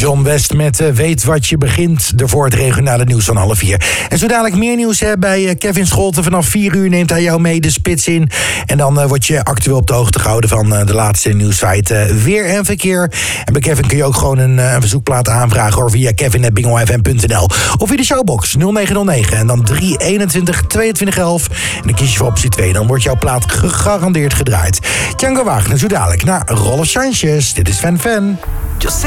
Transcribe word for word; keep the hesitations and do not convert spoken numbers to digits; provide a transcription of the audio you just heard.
John West met uh, Weet wat je begint. Ervoor het regionale nieuws van half vier. En zo dadelijk meer nieuws hè, bij uh, Kevin Scholten. Vanaf vier uur neemt hij jou mee de spits in. En dan uh, word je actueel op de hoogte gehouden van uh, de laatste nieuwsfeiten. Uh, weer en verkeer. En bij Kevin kun je ook gewoon een, uh, een verzoekplaat aanvragen hoor, via kevin at bingo f m punt n l. Of via de showbox nul negen nul negen en dan drie eenentwintig tweeëntwintig elf. En dan kies je voor optie twee. Dan wordt jouw plaat gegarandeerd gedraaid. Django Wagner, zo dadelijk naar Rolf Sanchez. Dit is Fan Fan.